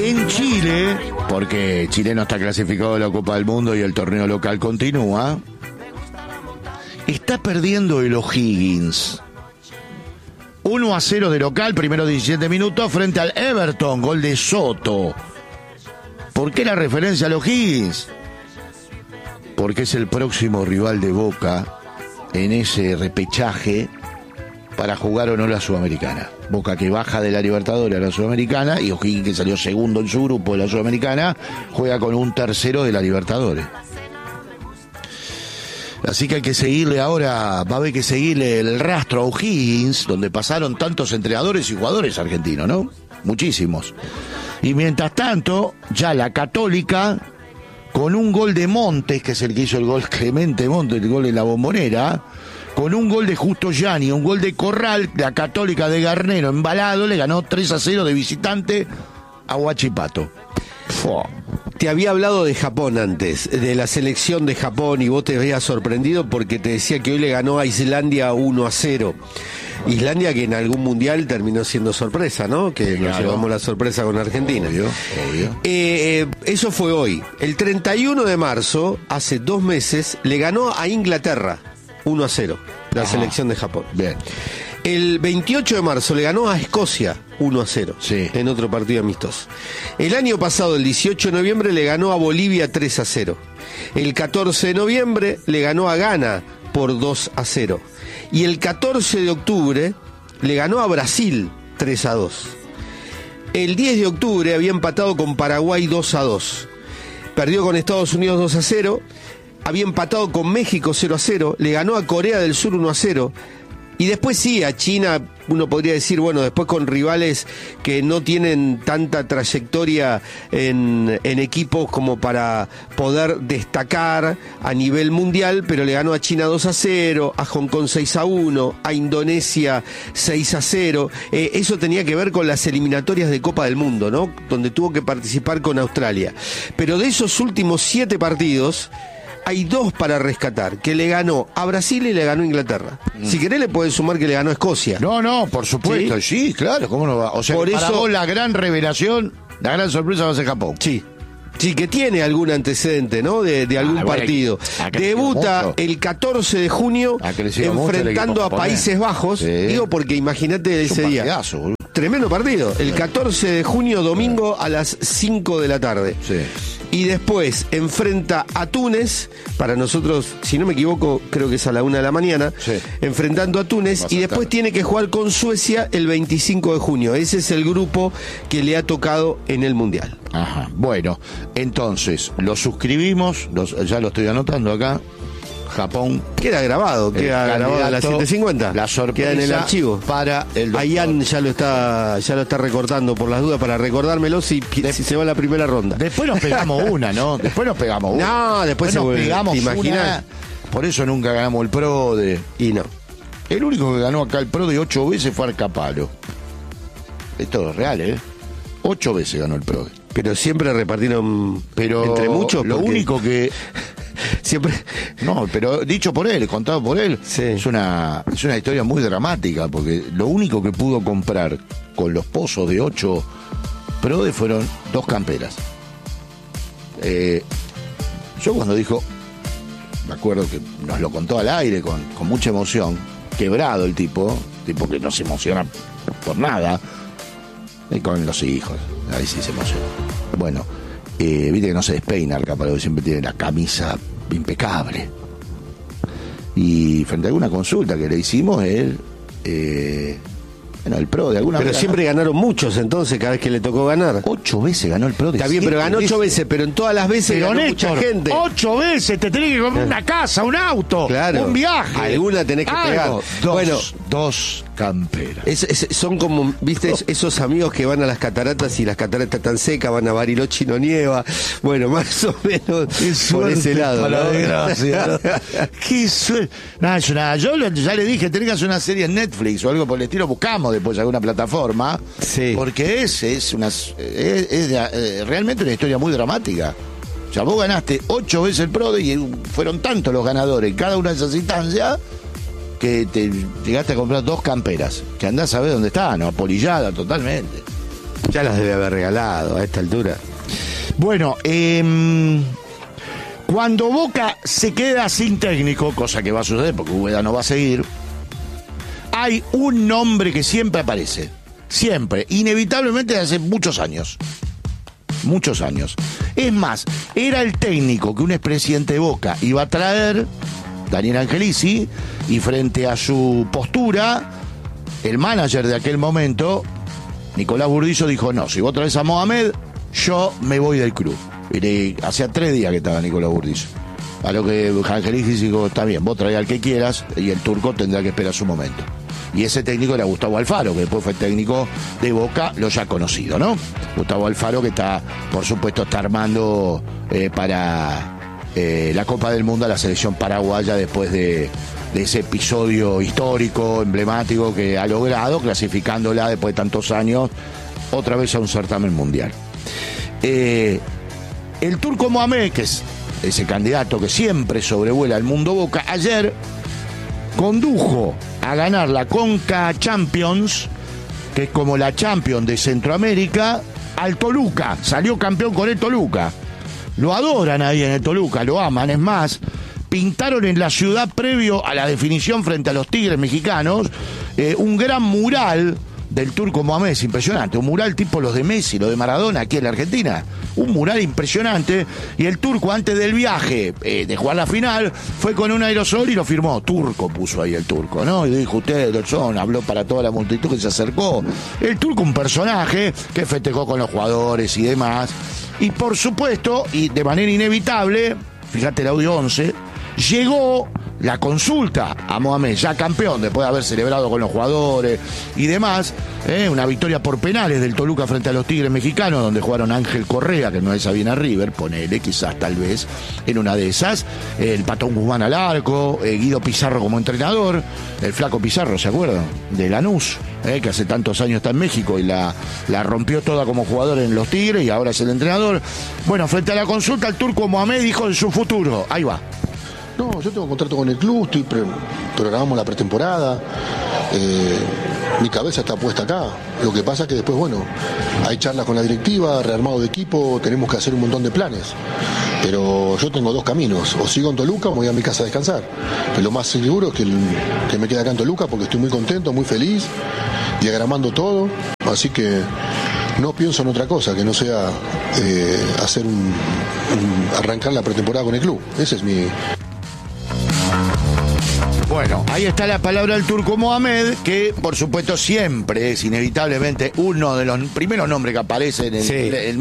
En Chile, porque Chile no está clasificado a la Copa del Mundo y el torneo local continúa, está perdiendo el O'Higgins. 1-0 de local, primeros 17 minutos, frente al Everton, gol de Soto. ¿Por qué la referencia al O'Higgins? Porque es el próximo rival de Boca en ese repechaje para jugar o no la Sudamericana. Boca que baja de la Libertadores a la Sudamericana y O'Higgins, que salió segundo en su grupo de la Sudamericana, juega con un tercero de la Libertadores. Así que hay que seguirle ahora, va a haber que seguirle el rastro a O'Higgins, donde pasaron tantos entrenadores y jugadores argentinos, ¿no? Muchísimos. Y mientras tanto, ya la Católica, con un gol de Montes, que es el que hizo el gol Clemente Montes, el gol en la Bombonera, con un gol de Justo Gianni, un gol de Corral, la Católica de Garnero embalado, le ganó 3-0 de visitante a Huachipato. Te había hablado de Japón antes, de la selección de Japón, y vos te habías sorprendido porque te decía que hoy le ganó a Islandia 1-0. Islandia que en algún mundial terminó siendo sorpresa, ¿no? Que nos llevamos la sorpresa con Argentina. Obvio. Eso fue hoy. El 31 de marzo, hace 2 meses, le ganó a Inglaterra 1-0, la selección de Japón. Bien. El 28 de marzo le ganó a Escocia 1-0, sí, en otro partido amistoso. El año pasado, el 18 de noviembre, le ganó a Bolivia 3-0. El 14 de noviembre le ganó a Ghana por 2-0. Y el 14 de octubre le ganó a Brasil 3-2. El 10 de octubre había empatado con Paraguay 2-2. Perdió con Estados Unidos 2-0. Había empatado con México 0-0. Le ganó a Corea del Sur 1-0. Y después sí, a China, uno podría decir, bueno, después con rivales que no tienen tanta trayectoria en equipos como para poder destacar a nivel mundial, pero le ganó a China 2-0, a Hong Kong 6-1, a Indonesia 6-0. Eso tenía que ver con las eliminatorias de Copa del Mundo, ¿no? Donde tuvo que participar con Australia. Pero de esos últimos 7 partidos, hay 2 para rescatar, que le ganó a Brasil y le ganó a Inglaterra. Si querés le podés sumar que le ganó a Escocia. No, por supuesto, sí, claro, ¿cómo no va? O sea, por para eso vos la gran revelación, la gran sorpresa va a ser Japón. Sí, que tiene algún antecedente, ¿no? De algún partido. Debuta el 14 de junio enfrentando a Países Bajos. Sí. Digo porque imagínate ese día. Partidazo, boludo. Tremendo partido. El 14 de junio, domingo, a las 5 de la tarde. Sí. Y después enfrenta a Túnez, para nosotros, si no me equivoco, creo que es a la 1 de la mañana, sí, enfrentando a Túnez, y después tiene que jugar con Suecia el 25 de junio. Ese es el grupo que le ha tocado en el Mundial. Ajá, bueno, entonces, lo suscribimos, ya lo estoy anotando acá. Japón. Queda grabado a las 7:50. La sorpresa queda en el archivo. Para el doctor. Ayan ya lo está recortando por las dudas para recordármelo si se va a la primera ronda. Después nos pegamos una, ¿no? No, después nos pegamos ¿te imaginas? Por eso nunca ganamos el PRODE. Y no. El único que ganó acá el PRODE 8 veces fue Arcapalo. Esto es real, ¿eh? 8 veces ganó el PRODE. Pero siempre repartieron entre muchos. Lo único que... Siempre. No, pero dicho por él, contado por él, sí, es una historia muy dramática, porque lo único que pudo comprar con los pozos de 8 PRODE fueron 2 camperas. Yo cuando dijo, me acuerdo que nos lo contó al aire con mucha emoción, quebrado el tipo que no se emociona por nada, y con los hijos, ahí sí se emociona. Bueno, viste que no se despeina el Caparo, siempre tiene la camisa impecable. Y frente a alguna consulta que le hicimos, él, el PRO de alguna manera. Pero siempre ganaron muchos, entonces, cada vez que le tocó ganar. 8 veces ganó el PRO de... Está bien, pero ganó 8 veces, pero en todas las veces pero ganó Néstor, mucha gente. 8 veces te tenés que comprar una casa, un auto, claro, un viaje. Alguna tenés que pegar. Dos camperas. Son como, viste, esos amigos que van a las cataratas y las cataratas están secas, van a Bariloche y no nieva. Bueno, más o menos por ese lado. Para la desgracia, ¿no? Qué suerte. Nada, yo ya le dije, tenés que hacer una serie en Netflix o algo por el estilo, buscamos después alguna plataforma. Sí. Porque es realmente una historia muy dramática. O sea, vos ganaste 8 veces el PRODE y fueron tantos los ganadores en cada una de esas instancias que te llegaste a comprar 2 camperas, que andás a ver dónde están, apolilladas totalmente. Ya las debe haber regalado a esta altura. Bueno, cuando Boca se queda sin técnico, cosa que va a suceder porque Úbeda no va a seguir, hay un nombre que siempre aparece. Siempre, inevitablemente desde hace muchos años. Muchos años. Es más, era el técnico que un expresidente de Boca iba a traer, Daniel Angelici, y frente a su postura, el manager de aquel momento, Nicolás Burdizo, dijo: no, si vos traes a Mohamed, yo me voy del club. Y hacía 3 días que estaba Nicolás Burdizo. A lo que Angelici dijo: está bien, vos traes al que quieras, y el turco tendrá que esperar su momento. Y ese técnico era Gustavo Alfaro, que después fue técnico de Boca, lo ya conocido, ¿no? Gustavo Alfaro, que está, por supuesto, está armando para la Copa del Mundo a la selección paraguaya después de ese episodio histórico, emblemático que ha logrado, clasificándola después de tantos años otra vez a un certamen mundial. El turco Mohamed, que es ese candidato que siempre sobrevuela el mundo Boca, ayer condujo a ganar la Conca Champions, que es como la Champions de Centroamérica, al Toluca. Salió campeón con el Toluca. Lo adoran ahí en el Toluca, lo aman. Es más, pintaron en la ciudad previo a la definición frente a los Tigres mexicanos un gran mural del turco Mohamed. Es impresionante, un mural tipo los de Messi, los de Maradona aquí en la Argentina, un mural impresionante. Y el turco, antes del viaje de jugar la final, fue con un aerosol y lo firmó. Turco puso ahí el turco, ¿no? Y dijo: ustedes lo son, habló para toda la multitud que se acercó. El turco, un personaje que festejó con los jugadores y demás. Y por supuesto, y de manera inevitable, fíjate el audio 11, llegó la consulta a Mohamed, ya campeón, después de haber celebrado con los jugadores y demás, una victoria por penales del Toluca frente a los Tigres mexicanos, donde jugaron Ángel Correa, que no es Sabina River, ponele, quizás, tal vez, en una de esas, el Patón Guzmán al arco, Guido Pizarro como entrenador, el Flaco Pizarro, ¿se acuerdan? De Lanús, que hace tantos años está en México y la rompió toda como jugador en los Tigres y ahora es el entrenador. Bueno, frente a la consulta, el turco Mohamed dijo en su futuro, ahí va. No, yo tengo contrato con el club, programamos la pretemporada, mi cabeza está puesta acá. Lo que pasa es que después, bueno, hay charlas con la directiva, rearmado de equipo, tenemos que hacer un montón de planes. Pero yo tengo 2 caminos, o sigo en Toluca o me voy a mi casa a descansar. Pero lo más seguro es que me quede acá en Toluca porque estoy muy contento, muy feliz, diagramando todo, así que no pienso en otra cosa que no sea hacer arrancar la pretemporada con el club. Ese es mi... Bueno, ahí está la palabra del turco Mohamed, que por supuesto siempre es inevitablemente uno de los primeros nombres que aparece en el